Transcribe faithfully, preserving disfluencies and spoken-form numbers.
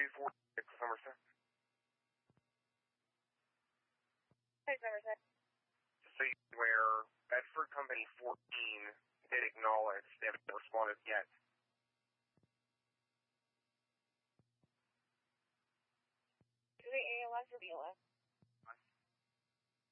two forty-six, Somerset. Hey, Somerset. Just so you're aware, Bedford Company fourteen did acknowledge. They haven't responded yet. Is it A L S or B L S?